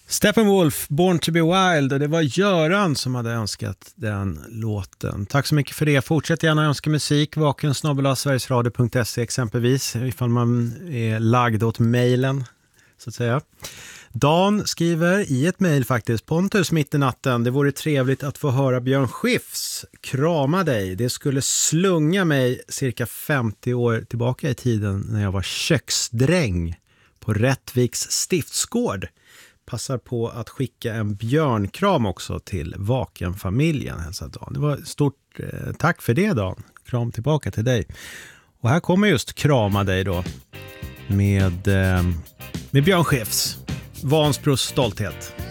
Steppenwolf, Born to be Wild, och det var Göran som hade önskat den låten. Tack så mycket för det. Fortsätt gärna önska musik, vaken@sverigesradio.se exempelvis, ifall man är lagd åt mejlen så att säga. Dan skriver i ett mejl faktiskt: Pontus, mitt i natten, det vore trevligt att få höra Björn Skifs Krama dig. Det skulle slunga mig cirka 50 år tillbaka i tiden när jag var köksdräng på Rättviks stiftsgård. Passar på att skicka en björnkram också till Vaken-familjen, hälsar Dan. Det var stort tack för det, Dan. Kram tillbaka till dig. Och här kommer just Krama dig då med Björn Skifs Vansbros stolthet.